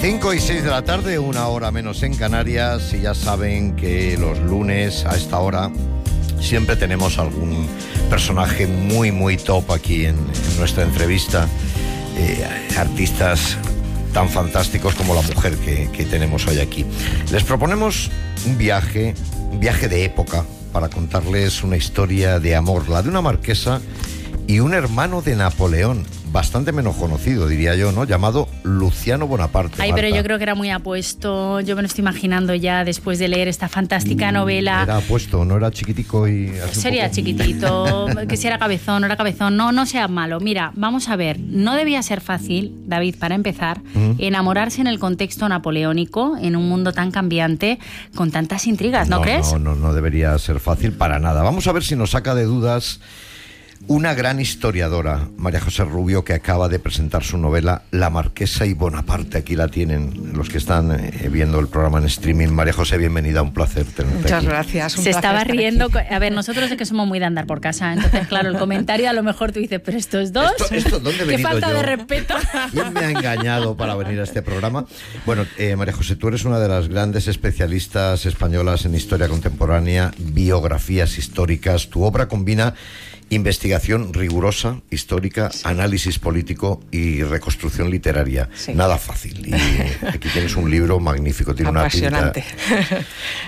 5 y 6 de la tarde, una hora menos en Canarias, y ya saben que los lunes a esta hora siempre tenemos algún personaje muy top aquí en nuestra entrevista, artistas tan fantásticos como la mujer que tenemos hoy aquí. Les proponemos un viaje de época para contarles una historia de amor, la de una marquesa y un hermano de Napoleón, bastante menos conocido, diría yo, ¿no? Llamado Luciano Bonaparte. Ay, pero yo creo que era muy apuesto. Yo me lo estoy imaginando ya después de leer esta fantástica novela. Era apuesto, no era chiquitico y... Sería chiquitito, que si era cabezón, no era cabezón. No seas malo. Mira, vamos a ver. No debía ser fácil, David, para empezar, enamorarse en el contexto napoleónico, en un mundo tan cambiante, con tantas intrigas, ¿no crees? No debería ser fácil para nada. Vamos a ver si nos saca de dudas una gran historiadora, María José Rubio, que acaba de presentar su novela La Marquesa y Bonaparte. Aquí la tienen los que están viendo el programa en streaming. María José, bienvenida, un placer tenerte Muchas aquí. Gracias. Se estaba riendo. A ver, nosotros es que somos muy de andar por casa, entonces claro, el comentario a lo mejor tú dices, pero estos dos, ¿Esto dónde he qué venido falta yo? de respeto. ¿Quién me ha engañado para venir a este programa? Bueno, María José, tú eres una de las grandes especialistas españolas en historia contemporánea, biografías históricas. Tu obra combina investigación rigurosa, histórica, análisis político y reconstrucción literaria. Sí. Nada fácil. Y aquí tienes un libro magnífico, tiene apasionante. una pinta...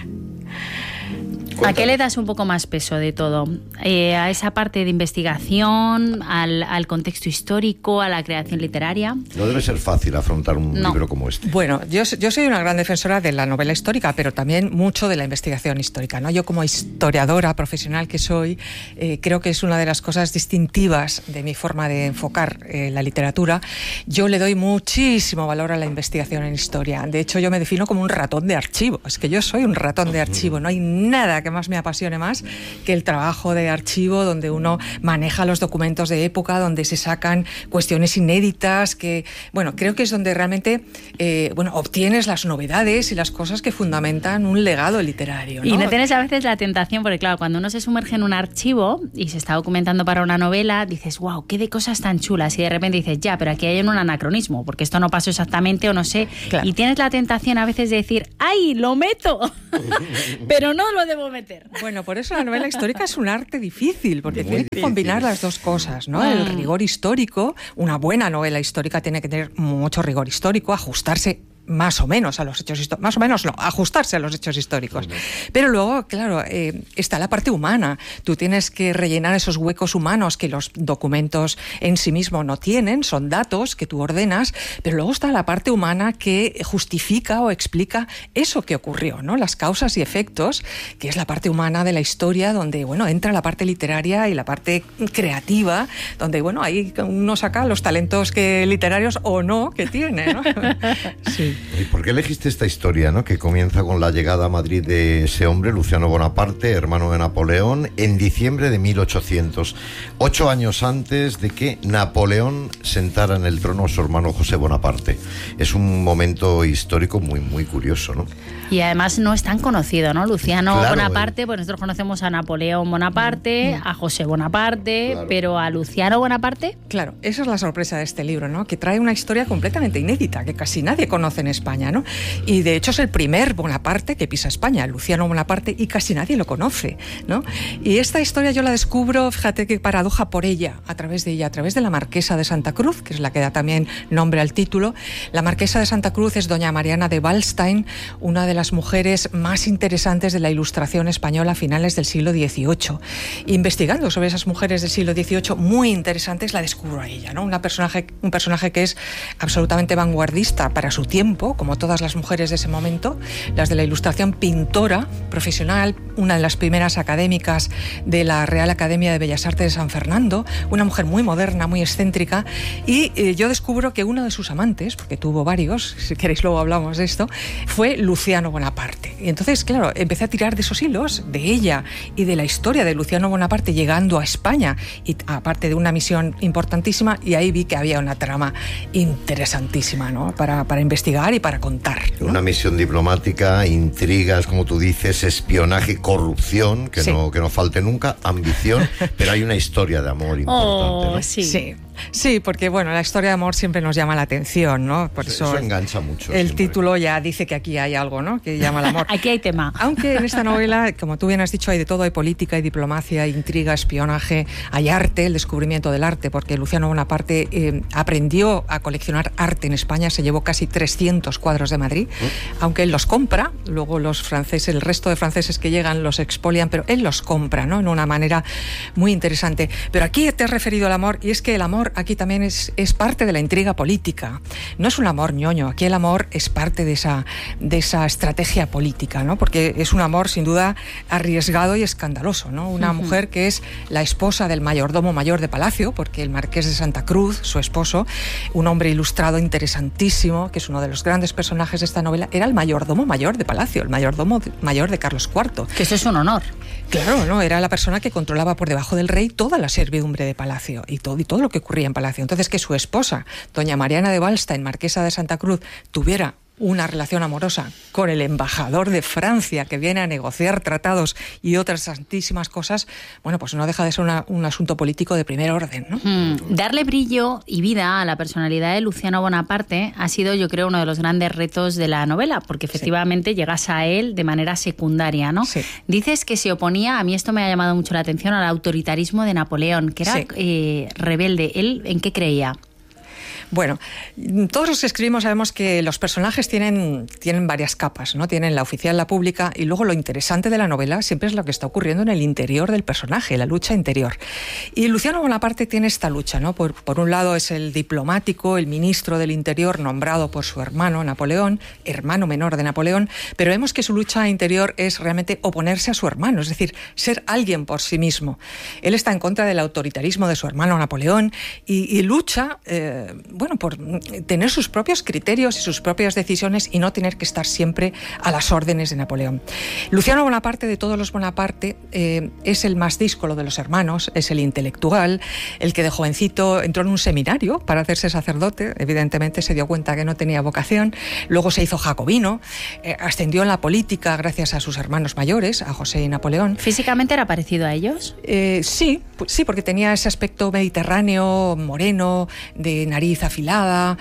¿A qué le das un poco más peso de todo? ¿A esa parte de investigación, al contexto histórico, a la creación literaria? No debe ser fácil afrontar un libro como este. Bueno, yo soy una gran defensora de la novela histórica, pero también mucho de la investigación histórica, ¿no? Yo como historiadora profesional que soy, creo que es una de las cosas distintivas de mi forma de enfocar la literatura. Yo le doy muchísimo valor a la investigación en historia. De hecho, yo me defino como un ratón de archivo. Es que yo soy un ratón de archivo. No hay nada que más me apasione más que el trabajo de archivo, donde uno maneja los documentos de época, donde se sacan cuestiones inéditas, que, bueno, creo que es donde realmente obtienes las novedades y las cosas que fundamentan un legado literario, ¿no? Y no tienes a veces la tentación, porque claro, cuando uno se sumerge en un archivo y se está documentando para una novela, dices, wow, qué de cosas tan chulas, y de repente dices, ya, pero aquí hay un anacronismo, porque esto no pasó exactamente o no sé, claro. Y tienes la tentación a veces de decir, ¡ay, lo meto! Pero no lo debo meter. Bueno, por eso la novela histórica es un arte difícil, porque tiene que combinar las dos cosas, ¿no? El rigor histórico, una buena novela histórica tiene que tener mucho rigor histórico, ajustarse más o menos a los hechos históricos, más o menos no, ajustarse a los hechos históricos. Pero luego, claro, está la parte humana. Tú tienes que rellenar esos huecos humanos que los documentos en sí mismos no tienen, son datos que tú ordenas, pero luego está la parte humana que justifica o explica eso que ocurrió, ¿no? Las causas y efectos, que es la parte humana de la historia, donde, bueno, entra la parte literaria y la parte creativa, donde, bueno, ahí uno saca los talentos literarios o no que tiene, ¿no? Sí. ¿Y por qué elegiste esta historia, ¿no? Que comienza con la llegada a Madrid de ese hombre, Luciano Bonaparte, hermano de Napoleón, en diciembre de 1800, 8 años antes de que Napoleón sentara en el trono a su hermano José Bonaparte? Es un momento histórico muy curioso, ¿no? Y además no es tan conocido, ¿no? Luciano Bonaparte, pues nosotros conocemos a Napoleón Bonaparte, a José Bonaparte, pero a Luciano Bonaparte... Claro, esa es la sorpresa de este libro, ¿no? Que trae una historia completamente inédita, que casi nadie conoce en España, ¿no? Y de hecho es el primer Bonaparte que pisa España, Luciano Bonaparte, y casi nadie lo conoce, ¿no? Y esta historia yo la descubro, fíjate qué paradoja, por ella, a través de la Marquesa de Santa Cruz, que es la que da también nombre al título. La Marquesa de Santa Cruz es doña Mariana de Waldstein, una de las mujeres más interesantes de la Ilustración española a finales del siglo XVIII. Investigando sobre esas mujeres del siglo XVIII muy interesantes, la descubro a ella, ¿no? Un personaje que es absolutamente vanguardista para su tiempo, como todas las mujeres de ese momento, las de la Ilustración, pintora profesional, una de las primeras académicas de la Real Academia de Bellas Artes de San Fernando, una mujer muy moderna, muy excéntrica, y yo descubro que uno de sus amantes, porque tuvo varios, si queréis luego hablamos de esto, fue Luciano Bonaparte. Y entonces, claro, empecé a tirar de esos hilos, de ella y de la historia de Luciano Bonaparte llegando a España, y aparte de una misión importantísima, y ahí vi que había una trama interesantísima, ¿no? Para investigar y para contar, ¿no? Una misión diplomática, intrigas, como tú dices, espionaje, corrupción, que no falte nunca, ambición, pero hay una historia de amor importante, ¿no? Sí. Sí, porque bueno, la historia de amor siempre nos llama la atención, ¿no? Por eso engancha mucho. El siempre. título ya dice que aquí hay algo, ¿no? Que llama al amor. Aquí hay tema. Aunque en esta novela, como tú bien has dicho, hay de todo, hay política, hay diplomacia, hay intriga, espionaje, hay arte, el descubrimiento del arte, porque Luciano Bonaparte aprendió a coleccionar arte en España, se llevó casi 300 cuadros de Madrid, aunque él los compra, luego los franceses, el resto de franceses que llegan los expolian, pero él los compra, ¿no? En una manera muy interesante. Pero aquí te has referido al amor, y es que el amor aquí también es parte de la intriga política. No es un amor ñoño, aquí el amor es parte de esa estrategia política, ¿no? Porque es un amor sin duda arriesgado y escandaloso, ¿no? Una mujer que es la esposa del mayordomo mayor de Palacio, porque el marqués de Santa Cruz, su esposo, un hombre ilustrado interesantísimo, que es uno de los grandes personajes de esta novela, era el mayordomo mayor de Palacio, el mayordomo mayor de Carlos IV. Que eso es un honor. Claro, ¿no? Era la persona que controlaba por debajo del rey toda la servidumbre de Palacio y todo lo que ocurría en Palacio. Entonces, que su esposa, doña Mariana de Wallstein, marquesa de Santa Cruz, tuviera una relación amorosa con el embajador de Francia que viene a negociar tratados y otras tantísimas cosas, bueno, pues no deja de ser un asunto político de primer orden, ¿no? Darle brillo y vida a la personalidad de Luciano Bonaparte ha sido, yo creo, uno de los grandes retos de la novela, porque efectivamente llegas a él de manera secundaria, ¿no? Sí. Dices que se oponía, a mí esto me ha llamado mucho la atención, al autoritarismo de Napoleón, que era rebelde. ¿Él en qué creía? Bueno, todos los que escribimos sabemos que los personajes tienen varias capas, ¿no? Tienen la oficial, la pública, y luego lo interesante de la novela siempre es lo que está ocurriendo en el interior del personaje, la lucha interior. Y Luciano Bonaparte tiene esta lucha, ¿no? Por un lado es el diplomático, el ministro del Interior nombrado por su hermano Napoleón, hermano menor de Napoleón, pero vemos que su lucha interior es realmente oponerse a su hermano, es decir, ser alguien por sí mismo. Él está en contra del autoritarismo de su hermano Napoleón y lucha por tener sus propios criterios y sus propias decisiones y no tener que estar siempre a las órdenes de Napoleón. Luciano Bonaparte, de todos los Bonaparte, es el más díscolo de los hermanos, es el intelectual, el que de jovencito entró en un seminario para hacerse sacerdote, evidentemente se dio cuenta que no tenía vocación, luego se hizo jacobino, ascendió en la política gracias a sus hermanos mayores, a José y Napoleón. ¿Físicamente era parecido a ellos? Sí, porque tenía ese aspecto mediterráneo, moreno, de nariz afilada,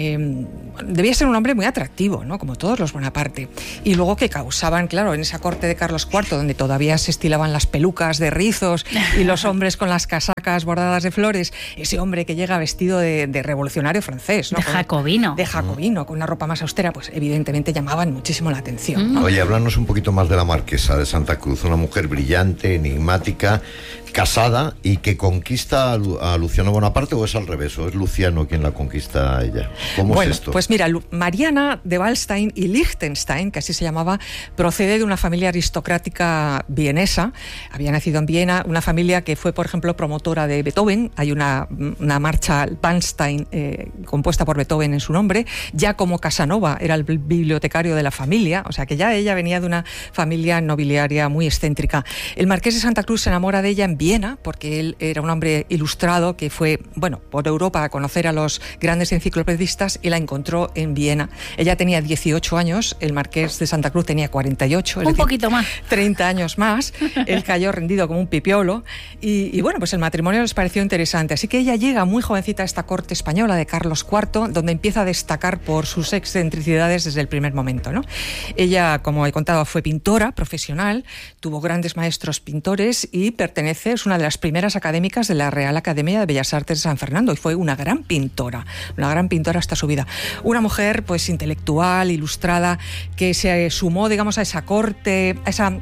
debía ser un hombre muy atractivo, ¿no? Como todos los Bonaparte. Y luego que causaban, claro, en esa corte de Carlos IV, donde todavía se estilaban las pelucas de rizos y los hombres con las casacas bordadas de flores, ese hombre que llega vestido de revolucionario francés, ¿no? De jacobino. De jacobino, con una ropa más austera, pues evidentemente llamaban muchísimo la atención, ¿no? Oye, háblanos un poquito más de la marquesa de Santa Cruz, una mujer brillante, enigmática, casada y que conquista a Luciano Bonaparte, o es al revés, o es Luciano quien la conquista a ella. ¿Cómo es esto? Pues mira, Mariana de Wallstein y Liechtenstein, que así se llamaba, procede de una familia aristocrática vienesa. Había nacido en Viena, una familia que fue, por ejemplo, promotora de Beethoven. Hay una marcha Bernstein compuesta por Beethoven en su nombre. Giacomo Casanova era el bibliotecario de la familia, o sea que ya ella venía de una familia nobiliaria muy excéntrica. El marqués de Santa Cruz se enamora de ella en Viena, porque él era un hombre ilustrado que fue, por Europa a conocer a los grandes enciclopedistas y la encontró en Viena. Ella tenía 18 años, el marqués de Santa Cruz tenía 48. Un poquito más. 30 años más. Él cayó rendido como un pipiolo y pues el matrimonio les pareció interesante. Así que ella llega muy jovencita a esta corte española de Carlos IV, donde empieza a destacar por sus excentricidades desde el primer momento, ¿no? Ella, como he contado, fue pintora profesional, tuvo grandes maestros pintores y es una de las primeras académicas de la Real Academia de Bellas Artes de San Fernando y fue una gran pintora hasta su vida. Una mujer pues intelectual, ilustrada, que se sumó, digamos, a esa corte,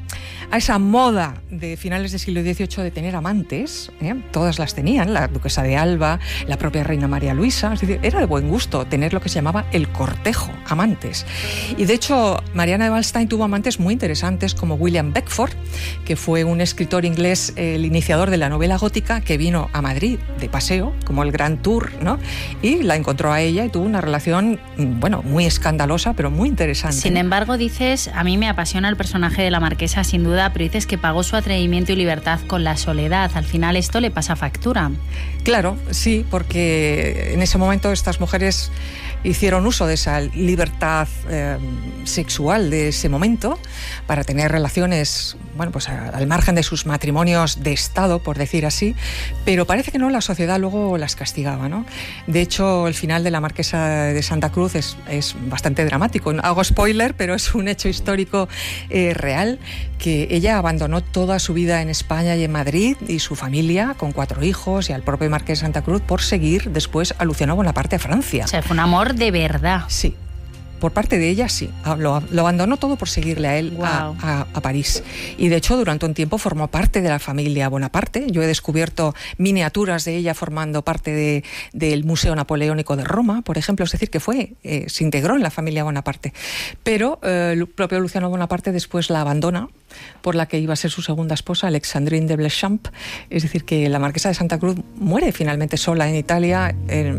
a esa moda de finales del siglo XVIII de tener amantes, todas las tenían, la duquesa de Alba, la propia reina María Luisa, es decir, era de buen gusto tener lo que se llamaba el cortejo, amantes. Y de hecho, Mariana de Wallstein tuvo amantes muy interesantes como William Beckford, que fue un escritor inglés, el iniciador de la novela gótica, que vino a Madrid de paseo, como el Grand Tour, ¿no? Y la encontró a ella y tuvo una relación, muy escandalosa, pero muy interesante. Sin embargo, dices, a mí me apasiona el personaje de la marquesa, sin duda, pero dices que pagó su atrevimiento y libertad con la soledad. Al final esto le pasa factura. Claro, sí, porque en ese momento estas mujeres hicieron uso de esa libertad sexual de ese momento para tener relaciones, bueno, pues al margen de sus matrimonios de Estado, por decir así, pero parece que no, la sociedad luego las castigaba, ¿no? De hecho, el final de la Marquesa de Santa Cruz es bastante dramático. Hago spoiler, pero es un hecho histórico real, que ella abandonó toda su vida en España y en Madrid y su familia, con 4 hijos, y al propio Marqués de Santa Cruz, por seguir después a Luciano Bonaparte a Francia. O sea, fue un amor de verdad. Sí. Por parte de ella, sí. Lo abandonó todo por seguirle a él. Wow. a París. Y de hecho, durante un tiempo formó parte de la familia Bonaparte. Yo he descubierto miniaturas de ella formando parte del Museo Napoleónico de Roma, por ejemplo. Es decir, que se integró en la familia Bonaparte. Pero el propio Luciano Bonaparte después la abandona, por la que iba a ser su segunda esposa, Alexandrine de Blechamp. Es decir, que la Marquesa de Santa Cruz muere finalmente sola en Italia.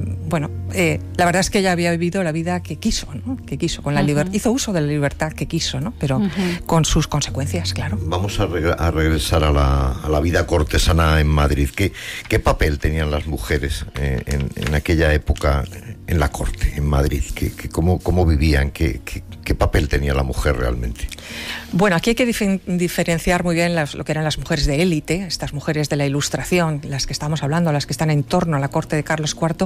La verdad es que ella había vivido la vida que quiso, ¿no? Que quiso, con la hizo uso de la libertad que quiso, ¿no? Pero con sus consecuencias, claro. Vamos a regresar a la vida cortesana en Madrid. ¿Qué papel tenían las mujeres en aquella época en la corte, en Madrid? ¿Cómo vivían? ¿Qué papel tenía la mujer realmente? Bueno, aquí hay que diferenciar muy bien lo que eran las mujeres de élite, estas mujeres de la Ilustración, las que estamos hablando, las que están en torno a la corte de Carlos IV.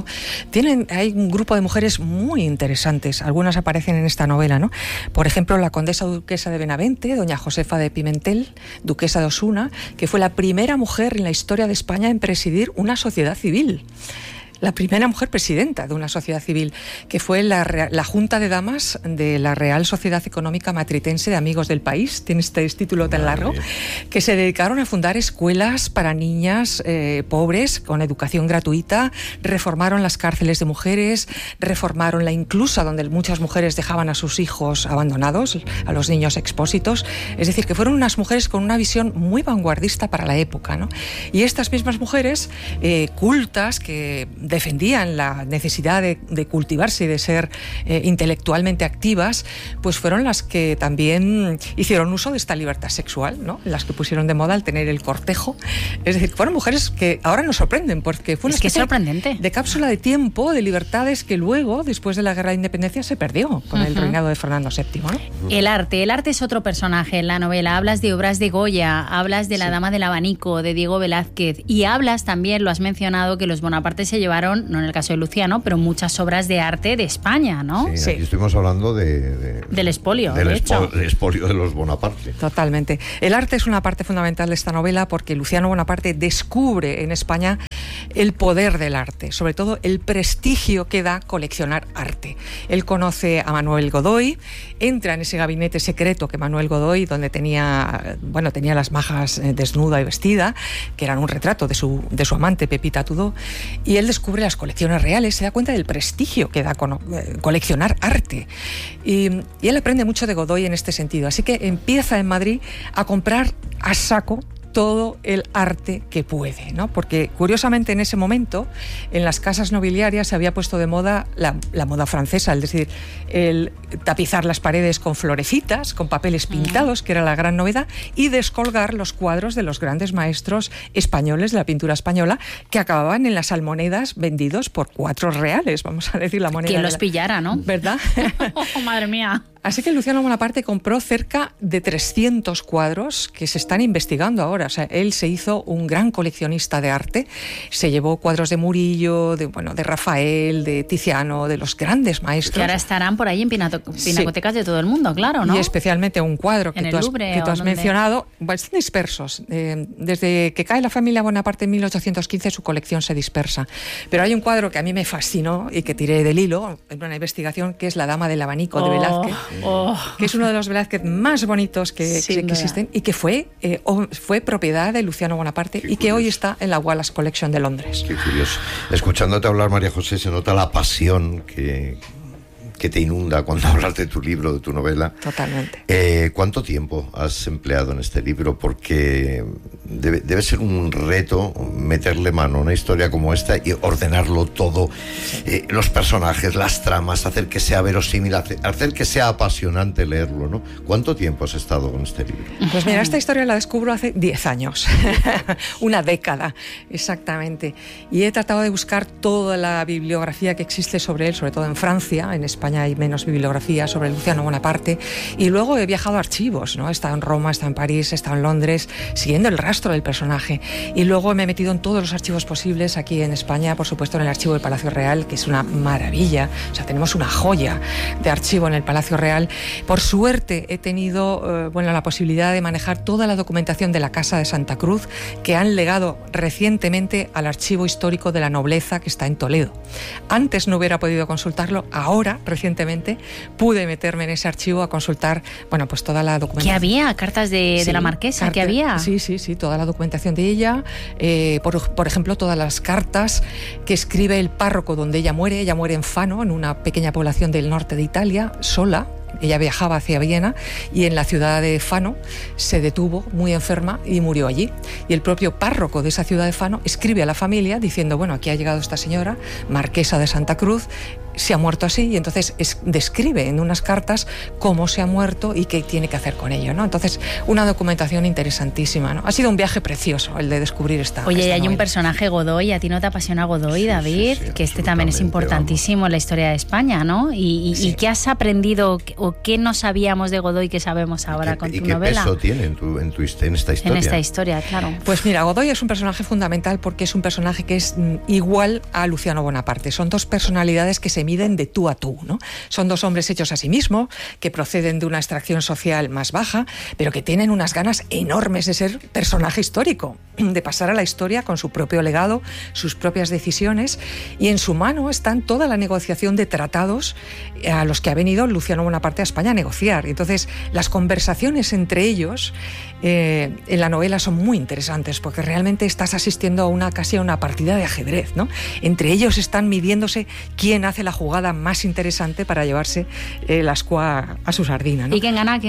Hay un grupo de mujeres muy interesantes, algunas aparecen en esta novela, ¿no? Por ejemplo, la condesa duquesa de Benavente, doña Josefa de Pimentel, duquesa de Osuna, que fue la primera mujer en la historia de España en presidir una sociedad civil. La primera mujer presidenta de una sociedad civil, que fue la Junta de Damas de la Real Sociedad Económica Matritense de Amigos del País, tiene este título tan largo, que se dedicaron a fundar escuelas para niñas pobres con educación gratuita, reformaron las cárceles de mujeres, reformaron la inclusa, donde muchas mujeres dejaban a sus hijos abandonados, a los niños expósitos. Es decir, que fueron unas mujeres con una visión muy vanguardista para la época, ¿no? Y estas mismas mujeres cultas, que defendían la necesidad de cultivarse y de ser intelectualmente activas, pues fueron las que también hicieron uso de esta libertad sexual, ¿no? Las que pusieron de moda el tener el cortejo. Es decir, fueron mujeres que ahora nos sorprenden, porque fue una especie de cápsula de tiempo, de libertades que luego, después de la Guerra de Independencia, se perdió con el reinado de Fernando VII, ¿no? El arte es otro personaje en la novela. Hablas de obras de Goya, hablas de La Dama del Abanico, de Diego Velázquez, y hablas también, lo has mencionado, que los Bonaparte se llevaron, no en el caso de Luciano, pero muchas obras de arte de España, ¿no? Sí. Aquí estuvimos hablando del expolio, del expolio de los Bonaparte. Totalmente. El arte es una parte fundamental de esta novela, porque Luciano Bonaparte descubre en España el poder del arte, sobre todo el prestigio que da coleccionar arte. Él conoce a Manuel Godoy, entra en ese gabinete secreto que Manuel Godoy, donde tenía las majas desnuda y vestida, que eran un retrato de su amante Pepita Tudó, y él descubre las colecciones reales, se da cuenta del prestigio que da coleccionar arte. Y él aprende mucho de Godoy en este sentido, así que empieza en Madrid a comprar a saco todo el arte que puede, ¿no? Porque curiosamente en ese momento en las casas nobiliarias se había puesto de moda la moda francesa, es decir, el tapizar las paredes con florecitas, con papeles pintados, que era la gran novedad, y descolgar los cuadros de los grandes maestros españoles de la pintura española, que acababan en las almonedas vendidos por 4 reales, vamos a decir, la moneda. Quien los pillara, ¿no? ¿Verdad? Oh, madre mía. Así que Luciano Bonaparte compró cerca de 300 cuadros que se están investigando ahora. O sea, él se hizo un gran coleccionista de arte. Se llevó cuadros de Murillo, de Rafael, de Tiziano, de los grandes maestros. Que ahora estarán por ahí en pinacotecas de todo el mundo, claro, ¿no? Y especialmente un cuadro que tú has mencionado. Están dispersos. Desde que cae la familia Bonaparte en 1815, su colección se dispersa. Pero hay un cuadro que a mí me fascinó y que tiré del hilo en una investigación, que es La Dama del Abanico de Velázquez. Que es uno de los Velázquez más bonitos que existen, y que fue propiedad de Luciano Bonaparte. Qué y que curioso. Hoy está en la Wallace Collection de Londres. Qué curioso. Escuchándote hablar, María José, se nota la pasión que que te inunda cuando hablas de tu libro, de tu novela. Totalmente. ¿Cuánto tiempo has empleado en este libro? Porque debe ser un reto meterle mano a una historia como esta y ordenarlo todo, los personajes, las tramas, hacer que sea verosímil, hacer que sea apasionante leerlo, ¿no? ¿Cuánto tiempo has estado con este libro? Pues mira, esta historia la descubro hace 10 años, una década exactamente, y he tratado de buscar toda la bibliografía que existe sobre él, sobre todo en Francia. En España hay menos bibliografía sobre Luciano Bonaparte, y luego he viajado a archivos, ¿no? He estado en Roma, he estado en París, he estado en Londres, siguiendo el rastro del personaje, y luego me he metido en todos los archivos posibles aquí en España, por supuesto en el archivo del Palacio Real, que es una maravilla. O sea, tenemos una joya de archivo en el Palacio Real. Por suerte he tenido la posibilidad de manejar toda la documentación de la Casa de Santa Cruz, que han legado recientemente al Archivo Histórico de la Nobleza, que está en Toledo. Antes no hubiera podido consultarlo, ahora, recientemente, pude meterme en ese archivo a consultar, pues toda la documentación. ¿Qué había? ¿Cartas de la marquesa? ¿Qué había? Sí, toda la documentación de ella. Por ejemplo, todas las cartas que escribe el párroco donde ella muere. Ella muere en Fano, en una pequeña población del norte de Italia, sola. Ella viajaba hacia Viena y en la ciudad de Fano se detuvo muy enferma y murió allí. Y el propio párroco de esa ciudad de Fano escribe a la familia diciendo, aquí ha llegado esta señora, marquesa de Santa Cruz, se ha muerto así, y entonces describe en unas cartas cómo se ha muerto y qué tiene que hacer con ello, ¿no? Entonces, una documentación interesantísima, ¿no? Ha sido un viaje precioso el de descubrir esta Oye, esta hay novela. Un personaje, Godoy, ¿a ti no te apasiona Godoy, David? Sí, que este también es importantísimo en la historia de España, ¿no? ¿Y qué has aprendido o qué no sabíamos de Godoy que sabemos ahora con tu novela? ¿Y qué peso tiene en esta historia? En esta historia, claro. Pues mira, Godoy es un personaje fundamental porque es un personaje que es igual a Luciano Bonaparte. Son dos personalidades que se miden de tú a tú, ¿no? Son dos hombres hechos a sí mismos, que proceden de una extracción social más baja, pero que tienen unas ganas enormes de ser personaje histórico, de pasar a la historia con su propio legado, sus propias decisiones, y en su mano están toda la negociación de tratados a los que ha venido Luciano Bonaparte a España a negociar. Entonces, las conversaciones entre ellos en la novela son muy interesantes, porque realmente estás asistiendo casi a una partida de ajedrez, ¿no? Entre ellos están midiéndose quién hace la jugada más interesante para llevarse la escua a su sardina, ¿no? ¿Y quién gana?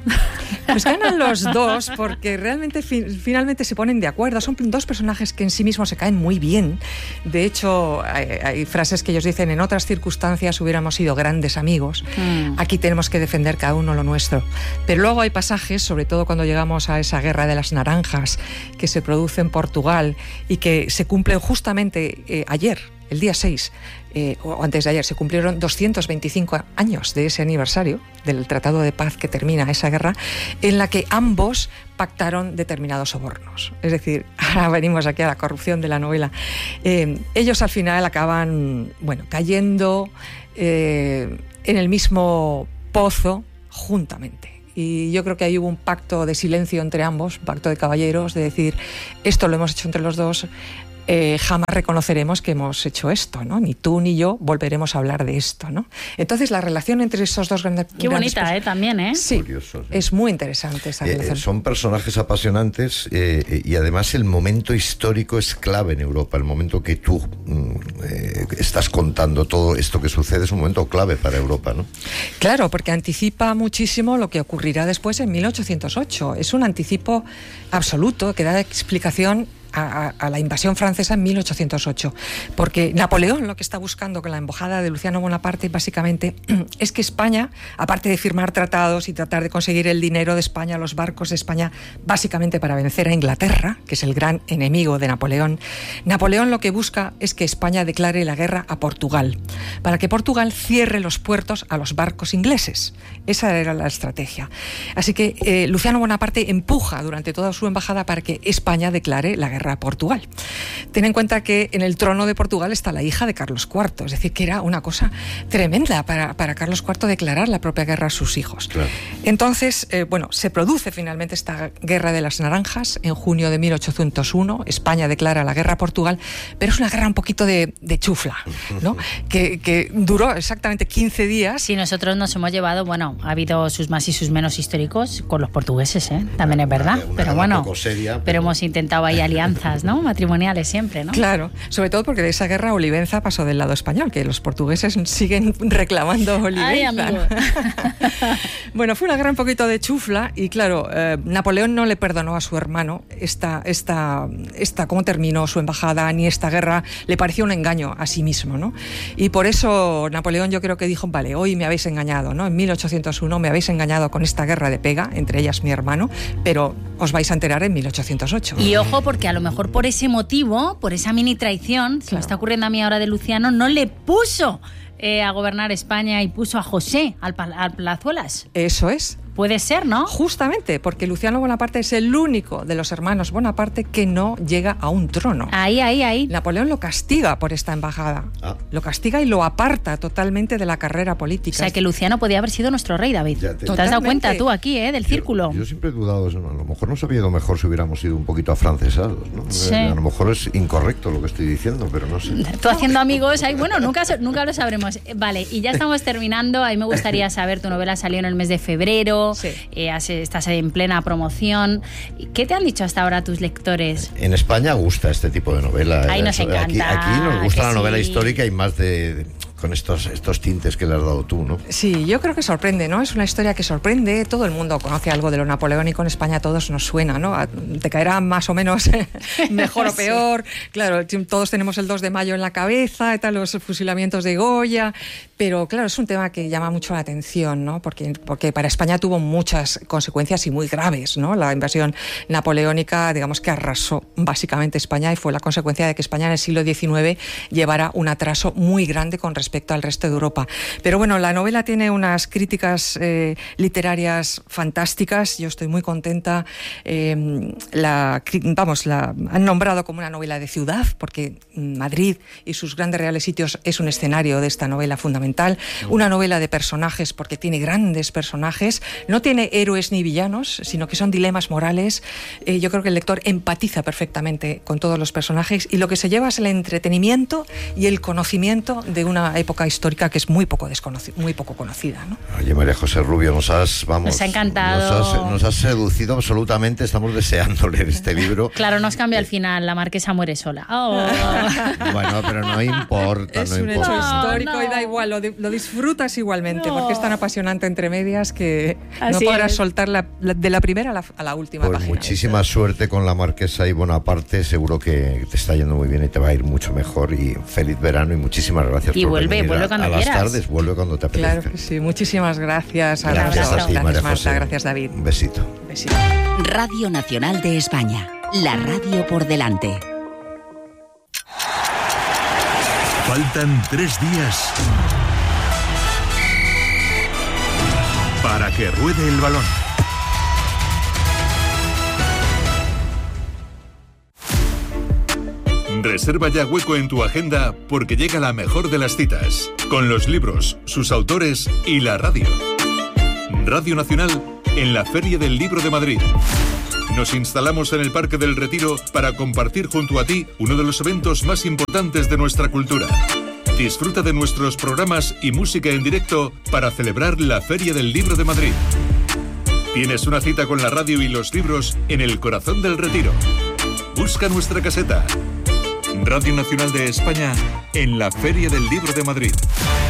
Pues ganan los dos, porque realmente finalmente se ponen de acuerdo. Son dos personajes que en sí mismos se caen muy bien. De hecho, hay frases que ellos dicen: en otras circunstancias hubiéramos sido grandes amigos. Aquí tenemos que defender cada uno lo nuestro. Pero luego hay pasajes, sobre todo cuando llegamos a esa guerra de las naranjas que se produce en Portugal y que se cumplen justamente ayer, el día 6, o antes de ayer, se cumplieron 225 años de ese aniversario del Tratado de Paz que termina esa guerra, en la que ambos pactaron determinados sobornos. Es decir, ahora venimos aquí a la corrupción de la novela. Ellos al final acaban, cayendo en el mismo pozo juntamente. Y yo creo que ahí hubo un pacto de silencio entre ambos, un pacto de caballeros, de decir, esto lo hemos hecho entre los dos, jamás reconoceremos que hemos hecho esto, ¿no? Ni tú ni yo volveremos a hablar de esto, ¿no? Entonces la relación entre esos dos grandes... Qué bonita, también, ¿eh? Sí, curioso, sí. Es muy interesante esa relación. Son personajes apasionantes y además el momento histórico es clave en Europa. El momento que tú estás contando, todo esto que sucede, es un momento clave para Europa, ¿no? Claro, porque anticipa muchísimo lo que ocurrirá después en 1808. Es un anticipo absoluto que da explicación a la invasión francesa en 1808, porque Napoleón lo que está buscando con la embajada de Luciano Bonaparte básicamente es que España, aparte de firmar tratados y tratar de conseguir el dinero de España, los barcos de España, básicamente para vencer a Inglaterra, que es el gran enemigo de Napoleón, Napoleón lo que busca es que España declare la guerra a Portugal, para que Portugal cierre los puertos a los barcos ingleses. Esa era la estrategia. Así que Luciano Bonaparte empuja durante toda su embajada para que España declare la guerra a Portugal. Ten en cuenta que en el trono de Portugal está la hija de Carlos IV, es decir, que era una cosa tremenda para Carlos IV declarar la propia guerra a sus hijos. Claro. Entonces, se produce finalmente esta guerra de las naranjas en junio de 1801. España declara la guerra a Portugal, pero es una guerra un poquito de chufla, ¿no? que duró exactamente 15 días. Sí, nosotros nos hemos llevado, ha habido sus más y sus menos históricos con los portugueses, también es verdad, pero bueno, seria, pero hemos intentado ahí alianzas alianzas, ¿no? Matrimoniales siempre, ¿no? Claro, sobre todo porque de esa guerra Olivenza pasó del lado español, que los portugueses siguen reclamando Olivenza. Ay, amigo. Bueno, fue una guerra un poquito de chufla y claro, Napoleón no le perdonó a su hermano cómo terminó su embajada, ni esta guerra, le pareció un engaño a sí mismo, ¿no? Y por eso Napoleón yo creo que dijo, vale, hoy me habéis engañado, ¿no? En 1801 me habéis engañado con esta guerra de pega, entre ellas mi hermano, pero os vais a enterar en 1808. Y ojo, porque a lo mejor por ese motivo, por esa mini traición, se me está ocurriendo a mí ahora de Luciano, no le puso a gobernar España y puso a José al Plazuelas. Eso es. Puede ser, ¿no? Justamente, porque Luciano Bonaparte es el único de los hermanos Bonaparte que no llega a un trono. Ahí. Napoleón lo castiga por esta embajada. Lo castiga y lo aparta totalmente de la carrera política. O sea, que Luciano podía haber sido nuestro rey, David. ¿Te has dado cuenta tú aquí, del círculo? Yo siempre he dudado eso, ¿no? A lo mejor nos habría ido mejor si hubiéramos sido un poquito afrancesados, ¿no? Sí. A lo mejor es incorrecto lo que estoy diciendo, pero no sé. Tú haciendo amigos ahí, bueno, nunca lo sabremos. Vale, y ya estamos terminando. A mí me gustaría saber, tu novela salió en el mes de febrero. Sí. Estás en plena promoción. ¿Qué te han dicho hasta ahora tus lectores? En España gusta este tipo de novela. Ahí nos encanta. Aquí nos gusta la novela sí. histórica y más con estos tintes que le has dado tú, ¿no? Sí, yo creo que sorprende, ¿no? Es una historia que sorprende. Todo el mundo conoce algo de lo napoleónico. En España a todos nos suena, ¿no? Te caerá más o menos mejor o peor. Sí. Claro, todos tenemos el 2 de mayo en la cabeza y tal, los fusilamientos de Goya. Pero claro, es un tema que llama mucho la atención, ¿no? Porque para España tuvo muchas consecuencias y muy graves, ¿no? La invasión napoleónica, digamos que arrasó básicamente España y fue la consecuencia de que España en el siglo XIX llevara un atraso muy grande con respecto al resto de Europa. Pero bueno, la novela tiene unas críticas literarias fantásticas. Yo estoy muy contenta. La han nombrado como una novela de ciudad, porque Madrid y sus grandes reales sitios es un escenario de esta novela fundamental. Una novela de personajes, porque tiene grandes personajes. No tiene héroes ni villanos, sino que son dilemas morales. Yo creo que el lector empatiza perfectamente con todos los personajes y lo que se lleva es el entretenimiento y el conocimiento de una época histórica que es muy poco conocida, ¿no? Oye, María José Rubio, nos ha encantado. Nos has seducido absolutamente. Estamos deseando leer este libro. Claro, nos cambia al final. La marquesa muere sola. Oh. Bueno, pero no importa. Es un hecho histórico y da igual. Lo disfrutas igualmente, porque es tan apasionante entre medias que no podrás soltar de la primera a la última página. Muchísima suerte con la marquesa y Bonaparte. Seguro que te está yendo muy bien y te va a ir mucho mejor. Y feliz verano y muchísimas gracias por venir cuando a las quieras. tardes. Vuelve cuando te apetezca. Claro que sí. Muchísimas gracias. Gracias a ti, María Marta. José. Gracias, David. Un besito. Radio Nacional de España. La radio por delante. Faltan 3 días para que ruede el balón. Reserva ya hueco en tu agenda porque llega la mejor de las citas, con los libros, sus autores y la radio. Radio Nacional en la Feria del Libro de Madrid. Nos instalamos en el Parque del Retiro para compartir junto a ti uno de los eventos más importantes de nuestra cultura. Disfruta de nuestros programas y música en directo para celebrar la Feria del Libro de Madrid. Tienes una cita con la radio y los libros en el corazón del Retiro. Busca nuestra caseta. Radio Nacional de España en la Feria del Libro de Madrid.